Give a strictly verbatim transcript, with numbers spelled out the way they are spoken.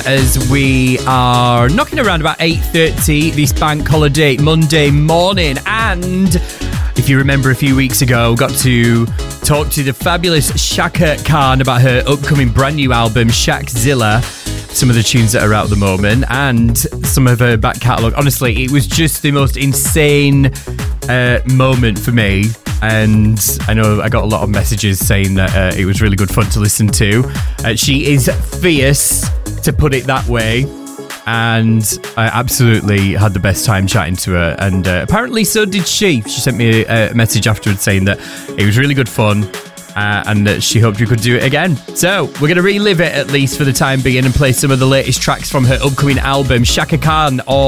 as we are knocking around about eight thirty this bank holiday Monday morning. And if you remember a few weeks ago, got to talk to the fabulous Chaka Khan about her upcoming brand new album, Shakzilla, some of the tunes that are out at the moment, and some of her back catalogue. Honestly, it was just the most insane uh, moment for me. And I know I got a lot of messages saying that uh, it was really good fun to listen to. Uh, she is fierce, to put it that way. And I absolutely had the best time chatting to her. And uh, apparently so did she. She sent me a, a message afterwards saying that it was really good fun. Uh, and that she hoped we could do it again. So we're going to relive it, at least for the time being, and play some of the latest tracks from her upcoming album, Chaka Khan, or